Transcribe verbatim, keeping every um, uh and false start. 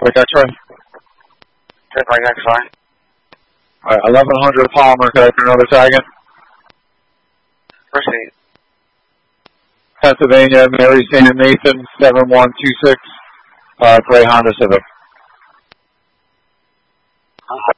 We got Troy. ten Mike X fine. All right, eleven hundred Palmer, can I put another tag in? Proceed. Pennsylvania, Mary Saint Nathan, seven one two six, uh, gray Honda Civic.